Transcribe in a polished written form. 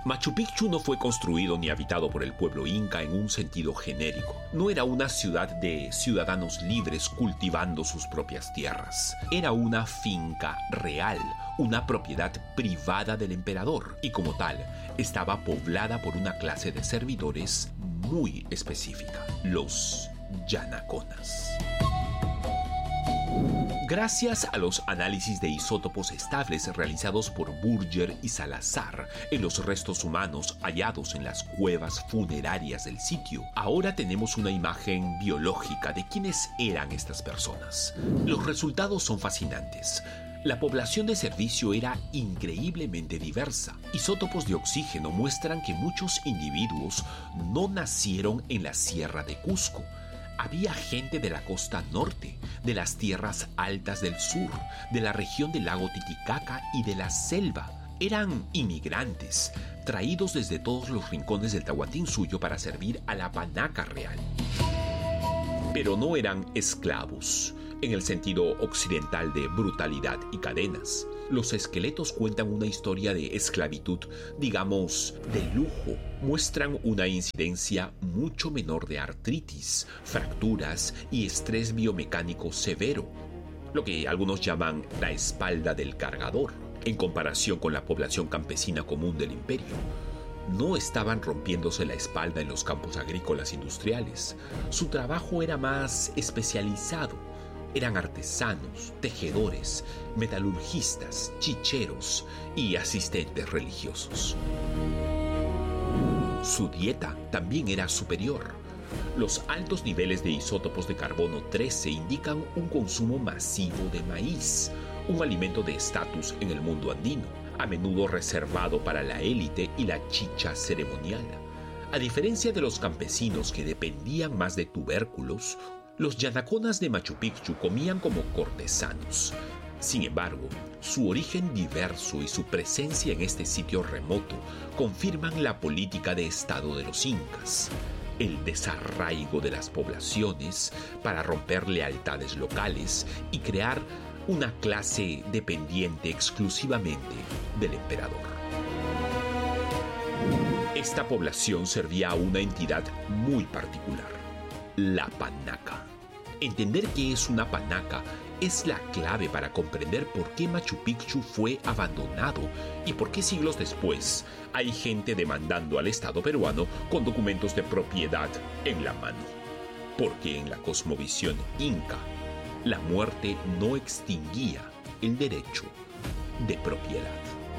Machu Picchu no fue construido ni habitado por el pueblo inca en un sentido genérico. No era una ciudad de ciudadanos libres cultivando sus propias tierras. Era una finca real, una propiedad privada del emperador, y como tal, estaba poblada por una clase de servidores muy específica, los yanaconas. Gracias a los análisis de isótopos estables realizados por Burger y Salazar en los restos humanos hallados en las cuevas funerarias del sitio, ahora tenemos una imagen biológica de quiénes eran estas personas. Los resultados son fascinantes. La población de servicio era increíblemente diversa. Isótopos de oxígeno muestran que muchos individuos no nacieron en la Sierra de Cusco. Había gente de la costa norte, de las tierras altas del sur, de la región del lago Titicaca y de la selva. Eran inmigrantes, traídos desde todos los rincones del Tahuantinsuyo para servir a la panaca real. Pero no eran esclavos, en el sentido occidental de brutalidad y cadenas. Los esqueletos cuentan una historia de esclavitud, digamos, de lujo. Muestran una incidencia mucho menor de artritis, fracturas y estrés biomecánico severo, lo que algunos llaman la espalda del cargador, en comparación con la población campesina común del imperio. No estaban rompiéndose la espalda en los campos agrícolas industriales. Su trabajo era más especializado. Eran artesanos, tejedores, metalurgistas, chicheros y asistentes religiosos. Su dieta también era superior. Los altos niveles de isótopos de carbono 13 indican un consumo masivo de maíz, un alimento de estatus en el mundo andino, a menudo reservado para la élite y la chicha ceremonial. A diferencia de los campesinos que dependían más de tubérculos, los yanaconas de Machu Picchu comían como cortesanos. Sin embargo, su origen diverso y su presencia en este sitio remoto confirman la política de Estado de los incas, el desarraigo de las poblaciones para romper lealtades locales y crear una clase dependiente exclusivamente del emperador. Esta población servía a una entidad muy particular, la panaca. Entender qué es una panaca es la clave para comprender por qué Machu Picchu fue abandonado y por qué siglos después hay gente demandando al Estado peruano con documentos de propiedad en la mano. Porque en la cosmovisión inca, la muerte no extinguía el derecho de propiedad.